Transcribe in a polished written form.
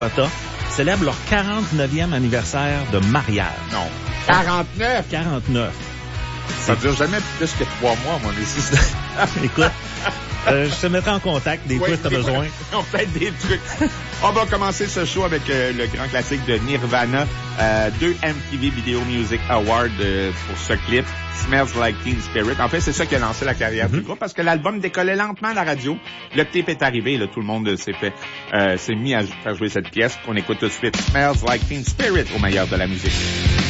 célèbrent leur 49e anniversaire de mariage. Non. 49? 49. Ça dure jamais plus que 3 mois, mon ici. Écoute, je te mettrai en contact des fois si t'as besoin. On peut-être des trucs. On va commencer ce show avec le grand classique de Nirvana, 2 MTV Video Music Awards pour ce clip, Smells Like Teen Spirit. En fait, c'est ça qui a lancé la carrière du groupe, parce que l'album décollait lentement à la radio. Le clip est arrivé, là, tout le monde s'est mis à faire jouer cette pièce qu'on écoute tout de suite. Smells Like Teen Spirit au meilleur de la musique.